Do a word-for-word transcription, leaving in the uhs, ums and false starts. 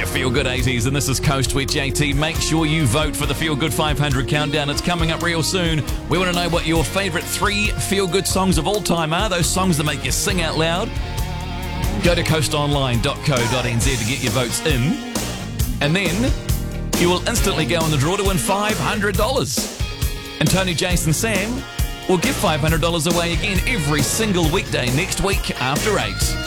your Feel Good eighties, and this is Coast with J T. Make sure you vote for the Feel Good five hundred countdown. It's coming up real soon. We want to know what your favourite three Feel Good songs of all time are, those songs that make you sing out loud. Go to coast online dot co dot n z to get your votes in, and then you will instantly go in the draw to win five hundred dollars. And Tony, Jason, Sam will give five hundred dollars away again every single weekday next week after eight.